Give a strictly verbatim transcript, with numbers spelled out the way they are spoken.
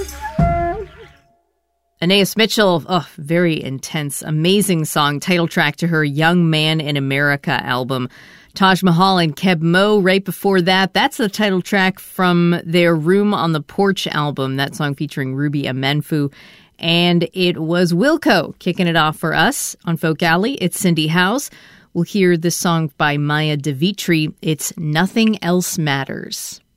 Anais Mitchell, oh, very intense, amazing song, title track to her Young Man in America album. Taj Mahal and Keb Mo right before that. That's the title track from their Room on the Porch album, that song featuring Ruby Amenfu. And it was Wilco kicking it off for us on Folk Alley. It's Cindy House. We'll hear this song by Maya DeVitri. It's Nothing Else Matters.